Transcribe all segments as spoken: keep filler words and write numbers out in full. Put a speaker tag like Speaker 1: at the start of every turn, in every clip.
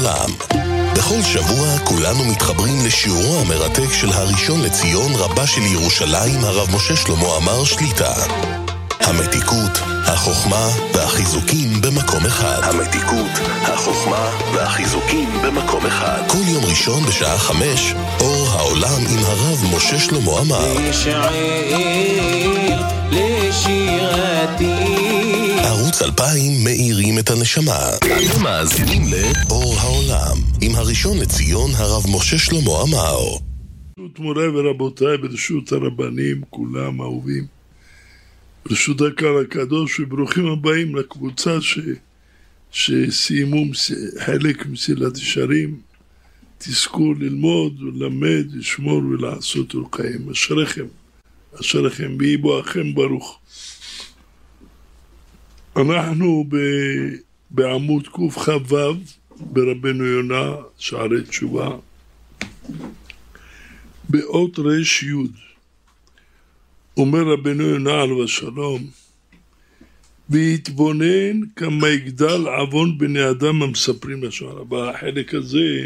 Speaker 1: העולם. בכל שבוע כולנו מתחברים לשיעורו המרתק של הראשון לציון רבה של ירושלים, הרב משה שלמה עמאר שליט"א. המתיקות, החוכמה והחיזוקים במקום אחד. המתיקות, החוכמה והחיזוקים במקום אחד. כל יום ראשון בשעה חמש, אור העולם עם הרב משה שלמה עמאר. ערוץ אלפיים מאירים את הנשמה. אתם מאזינים לאור העולם עם הראשון לציון הרב משה שלמה עמאר.
Speaker 2: מוריי ורבותיי, ברשות הרבנים כולם אהובים, ברשות הקהל הקדוש, וברוכים הבאים לקבוצה ש... שסיימו חלק מסילת ישרים. תזכו ללמוד ולמד, לשמור ולעשות ולקיים. אשריכם, אשריכם ויהי בואכם ברוך. אנחנו ב... בעמוד קכ"ו ברבנו יונה, שערי תשובה, באות רש י'. אומר רבנו יונה עליו השלום, והתבונן כמה יגדל עוון בני אדם המספרים לשון הרע. בחלק הזה,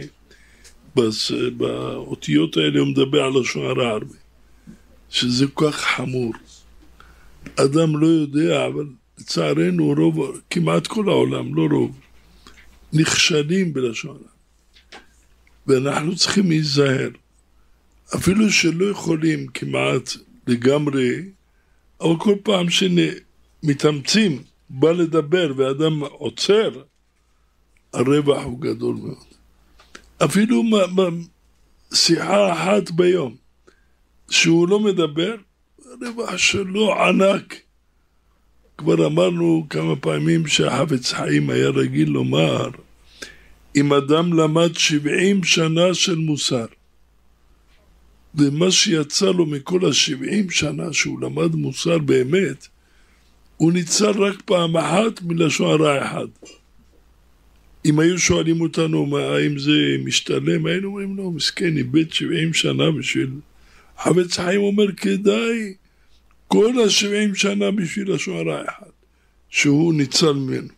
Speaker 2: באותיות האלה הוא מדבר על לשון הרע הרבה, שזה כל כך חמור. אדם לא יודע, אבל לצערנו רוב, כמעט כל העולם, לא רוב, נכשלים בלשון הרע. ואנחנו צריכים להיזהר. אפילו שלא יכולים כמעט לגמרי, אבל כל פעם שמתאמצים, בא לדבר ואדם עוצר, הרווח הוא גדול מאוד. אפילו שיחה אחת ביום, שהוא לא מדבר, הרווח שלו ענק. כבר אמרנו כמה פעמים שהחפץ חיים היה רגיל לומר, אם אדם למד שבעים שנה של מוסר, ומה שיצא לו מכל השבעים שנה שהוא למד מוסר באמת, הוא ניצל רק פעם אחת מלשון הרע אחד. אם היו שואלים אותנו מה, האם זה משתלם, היינו אומרים לא, מסכן, איבד שבעים שנה בשביל... חפץ חיים אומר כדאי כל השבעים שנה בשביל לשון הרע אחד, שהוא ניצל ממנו.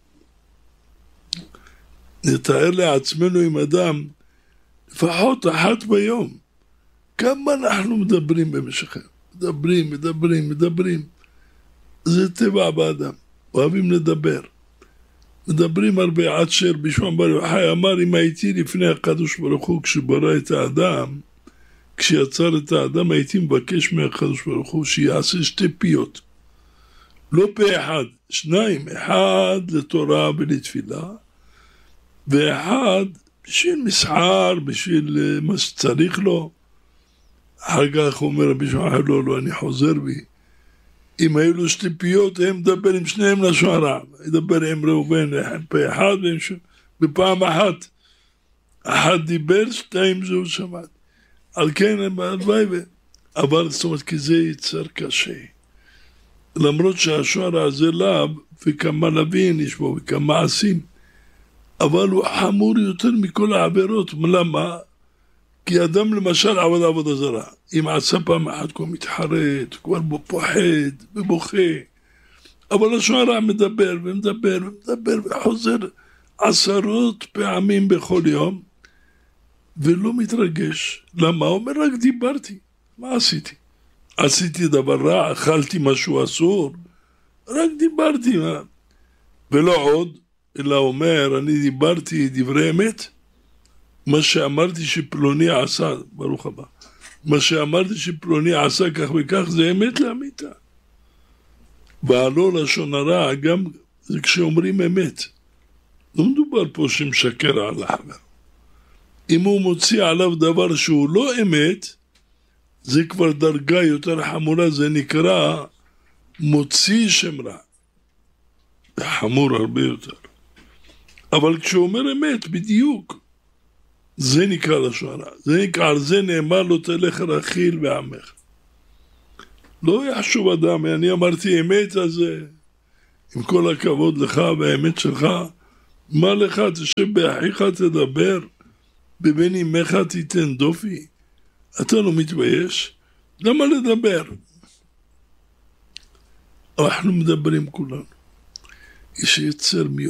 Speaker 2: נתאר לעצמנו עם אדם לפחות אחת ביום. כמה אנחנו מדברים במשך היום? מדברים, מדברים, מדברים. זה טבע באדם. אוהבים לדבר. מדברים הרבה עד שרבי שמעון בר יוחאי אמר, אם הייתי לפני הקדוש ברוך הוא כשברא את האדם, כשיצר את האדם הייתי מבקש מהקדוש ברוך הוא שיעשה שתי פיות. לא פה אחד, שניים. אחד לתורה ולתפילה, ואחד בשביל מסחר, בשביל מה שצריך לו. אחר כך אומר רבי שמעון, לא, לא, אני חוזר בי. אם היו לו שתי פיות, הם מדבר עם שניהם לשון הרע. ידבר עם ראובן, פה אחד, בפעם אחת. אחד דיבר, שתיים זהו שמעת. על כן הם הלוואי, אבל זאת אומרת, כי זה יצר קשה. למרות שהשוער הזה לב, וכמה לבין יש בו, וכמה עשים, אבל הוא חמור יותר מכל העבירות. למה? כי אדם למשל עבד עבודה זרה, אם עשה פעם אחת כבר מתחרט, כבר פוחד ובוכה, אבל לשון הרע מדבר ומדבר ומדבר וחוזר עשרות פעמים בכל יום, ולא מתרגש. למה? הוא אומר, רק דיברתי. מה עשיתי? עשיתי דבר רע, אכלתי משהו אסור, רק דיברתי. מה? ולא עוד, אלא אומר, אני דיברתי דברי אמת. מה שאמרתי שפלוני עשה, ברוך הבא, מה שאמרתי שפלוני עשה כך וכך, זה אמת לאמיתה. והלא לשון הרע, גם זה כשאומרים אמת. לא מדובר פה שמשקר על החבר. אם הוא מוציא עליו דבר שהוא לא אמת, זה כבר דרגה יותר חמורה, זה נקרא מוציא שם רע. חמור הרבה יותר. אבל כשהוא אומר אמת, בדיוק, זה נקרא לשון הרע. זה נקרא, על זה נאמר לו תלך רכיל ועמך. לא יחשוב אדם, אני אמרתי אמת, אז עם כל הכבוד לך והאמת שלך, מה לך, תשב באחיך תדבר, בבן אמך תיתן דופי. אתה לא מתבייש? למה לדבר? אנחנו מדברים כולנו. יש יצר מי